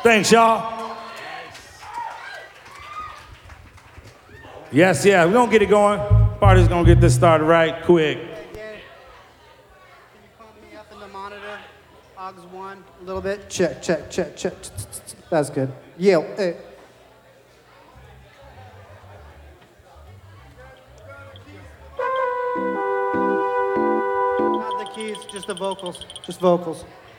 Thanks, y'all. Yes, we're gonna get it going. Party's gonna get this started right quick. Can you pump me up in the monitor? Aux 1, a little bit. Check. That's good. Yeah. Not the keys, just the vocals. Just vocals.